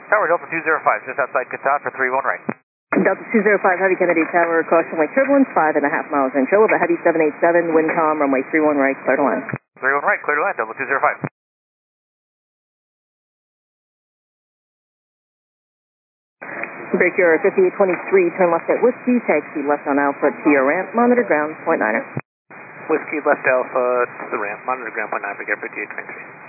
Tower Delta 205, just outside Qatar for 31 right. Delta 205, Heavy Kennedy Tower, caution light turbulence, 5.5 miles in show with a Heavy 787, wind calm, runway 31 right, clear to land. 31 right, clear to land, Delta 205. Break your 5823, turn left at Whiskey, taxi left on Alpha to your ramp, monitor ground, point 9er. Whiskey left Alpha to the ramp, monitor ground, point 9 for Get 5823.